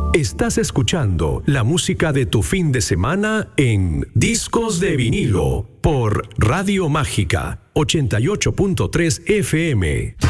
Estás escuchando la música de tu fin de semana en Discos de Vinilo por Radio Mágica 88.3 FM.